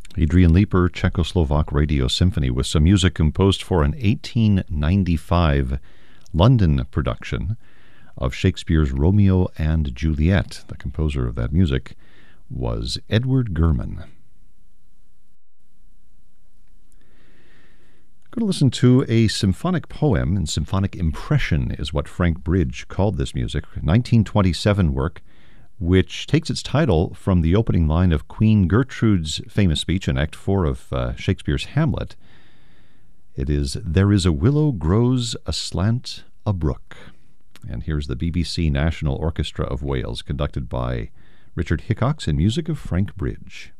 Adrian Leeper, Czechoslovak Radio Symphony, with some music composed for an 1895 London production of Shakespeare's Romeo and Juliet. The composer of that music was Edward Gurman. Going to listen to a symphonic poem, and symphonic impression is what Frank Bridge called this music, 1927 work, which takes its title from the opening line of Queen Gertrude's famous speech in Act 4 of Shakespeare's Hamlet. It is, "There is a willow grows aslant a brook." And here's the BBC National Orchestra of Wales, conducted by Richard Hickox and music of Frank Bridge.